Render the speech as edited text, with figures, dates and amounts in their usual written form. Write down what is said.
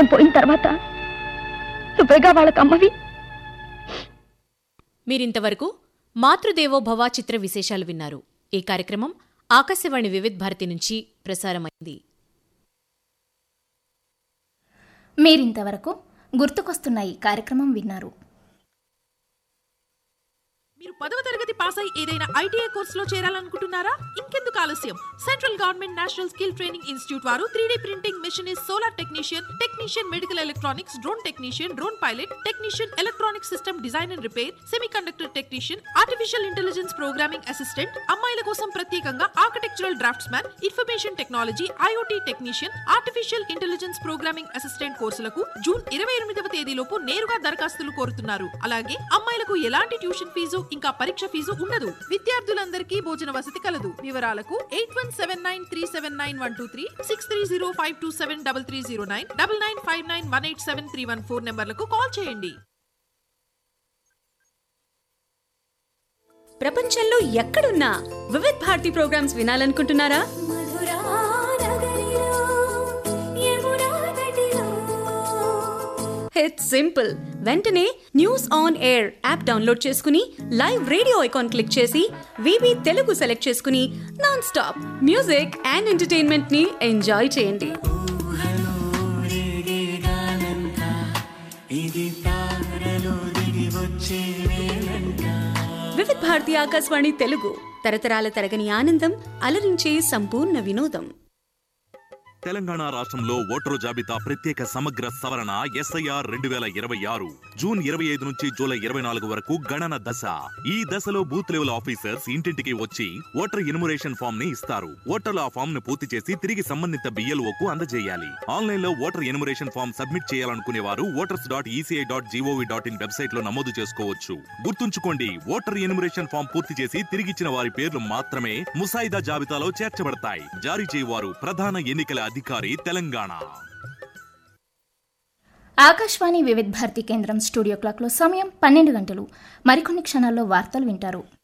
నేను పోయిన తర్వాత నువ్వేగా వాళ్ళకమ్మవి. మీరింతవరకు మాతృదేవోభవ చిత్ర విశేషాలు విన్నారు. ఈ కార్యక్రమం ఆకాశవాణి వివిధ భారతి నుంచి ప్రసారమైంది. మీరింతవరకు గుర్తుకొస్తున్న ఈ కార్యక్రమం విన్నారు. మీరు 10వ తరగతి పాస్ అయి ఏదైనా ఐటీఐ కోర్సులో చేరాలనుకుంటున్నారా? ఇంకెందుకు ఆలస్యం? Central government national skill training institute వారు 3D printing, machinist, solar technician, medical electronics, drone technician, drone pilot technician, electronic system design and repair, semiconductor technician, artificial intelligence programming assistant, అమ్మాయిల కోసం ప్రత్యేకంగా architectural డ్రాఫ్ట్స్మన్, information technology, IoT technician, artificial intelligence programming assistant కోర్సులకు June 28వ తేదీలోపు నేరుగా దరఖాస్తులు కోరుతున్నారు. అలాగే అమ్మాయిలకు ఎలాంటి ట్యూషన్ ఫీజు ఇంకా పరీక్ష ఫీజు ఉండదు. విద్యార్థులందరికీ భోజన వసతి కలదు. వివరాలకు 8179379123, 6305273309, 9959187314 నెంబర్లకు కాల్ చేయండి. ప్రపంచంలో ఎక్కడున్నా వివిధ భారతి ప్రోగ్రామ్స్ వినాలనుకుంటున్నారా? It's simple. వెంటనే news on air app download చేసుకుని లైవ్ రేడియో ఐకాన్ క్లిక్ చేసి వివి తెలుగు సెలెక్ట్ చేసుకుని non stop music and entertainment ని ఎంజాయ్ చేయండి. వివిధ భారతి ఆకాశవాణి తెలుగు, తరతరాల తరగని ఆనందం, అలరించే సంపూర్ణ వినోదం. తెలంగాణ రాష్ట్రంలో ఓటరు జాబితా ప్రత్యేక సమగ్ర సవరణ SIR 2026 జూన్ 25 నుంచి జూలై 24 వరకు గణన దశ. ఈ దశలో బూత్ లెవెల్ ఆఫీసర్స్ ఇంటింటికి వచ్చి ఓటర్ ఎన్యుమరేషన్ ఫామ్ ని ఇస్తారు. ఓటర్లు ఆ ఫామ్ ను పూర్తి చేసి తిరిగి సంబంధిత BLOకు అందజేయాలి. ఆన్లైన్ లో ఓటర్ ఎన్యుమరేషన్ ఫామ్ సబ్మిట్ చేయాలనుకునే వారు voters.eci.gov.in వెబ్సైట్ లో నమోదు చేసుకోవచ్చు. గుర్తుంచుకోండి, ఓటర్ ఎన్యుమరేషన్ ఫామ్ పూర్తి చేసి తిరిగిచ్చిన వారి పేర్లు మాత్రమే ముసాయిదా జాబితాలో చేర్చబడతాయి. జారీ చేయవారు ప్రధాన ఎన్నికల అధికారి, తెలంగాణ. ఆకాశవాణి వివిధ భారతి కేంద్రం స్టూడియో క్లాక్లో సమయం 12 గంటలు. మరికొన్ని క్షణాల్లో వార్తలు వింటారు.